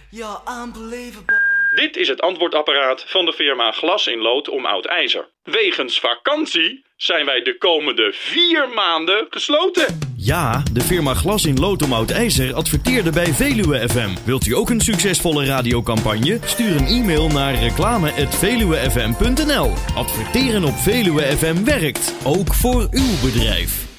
You're unbelievable. Dit is het antwoordapparaat van de firma Glas in Lood om Oud IJzer. Wegens vakantie zijn wij de komende 4 maanden gesloten. Ja, de firma Glas in Lood om Oud IJzer adverteerde bij Veluwe FM. Wilt u ook een succesvolle radiocampagne? Stuur een e-mail naar reclame@veluwefm.nl. Adverteren op Veluwe FM werkt, ook voor uw bedrijf.